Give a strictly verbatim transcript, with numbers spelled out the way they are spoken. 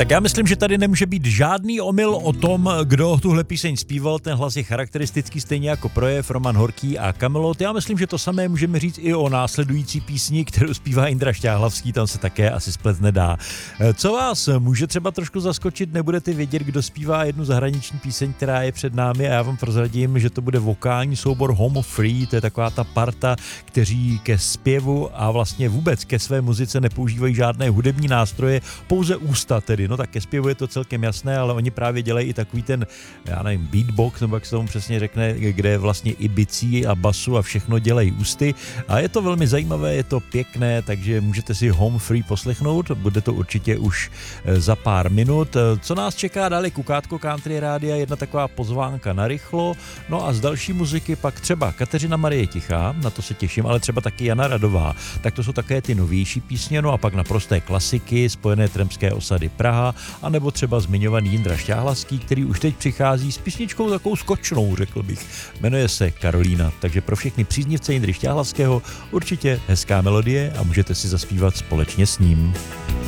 Tak já myslím, že tady nemůže být žádný omyl o tom, kdo tuhle píseň zpíval. Ten hlas je charakteristický, stejně jako projev Roman Horký a Kamelot. Já myslím, že to samé můžeme říct i o následující písni, kterou zpívá Jindra Šťáhlavský, tam se také asi splet nedá. Co vás může třeba trošku zaskočit, nebudete vědět, kdo zpívá jednu zahraniční píseň, která je před námi, a já vám prozradím, že to bude vokální soubor Home Free, to je taková ta parta, kteří ke zpěvu a vlastně vůbec ke své muzice nepoužívají žádné hudební nástroje, pouze ústa tedy. No tak ke zpěvu je to celkem jasné, ale oni právě dělají i takový ten, já nevím, beatbox, nebo jak se tomu přesně řekne, kde vlastně i bicí a basu a všechno dělají ústy. A je to velmi zajímavé, je to pěkné, takže můžete si Home Free poslechnout, bude to určitě už za pár minut. Co nás čeká dále, Kukátko Country Rádia, jedna taková pozvánka na rychlo, no a z další muziky pak třeba Kateřina Marie Tichá, na to se těším, ale třeba taky Jana Radová, tak to jsou také ty novější písně, no a pak naprosté klasiky, Spojené tramské osady Praha, anebo třeba zmiňovaný Jindra Šťáhlavský, který už teď přichází s písničkou takovou skočnou, řekl bych. Jmenuje se Karolína, takže pro všechny příznivce Jindry Šťáhlavského určitě hezká melodie a můžete si zaspívat společně s ním.